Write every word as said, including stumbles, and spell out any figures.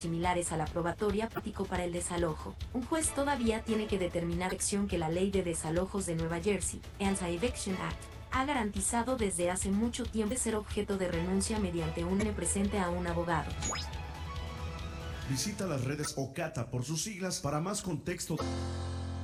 similares a la probatoria práctico para el desalojo. Un juez todavía tiene que determinar acción que la Ley de Desalojos de Nueva Jersey, Anti-Eviction Act, ha garantizado desde hace mucho tiempo ser objeto de renuncia mediante un presente a un abogado. Visita las redes OCATA por sus siglas para más contexto.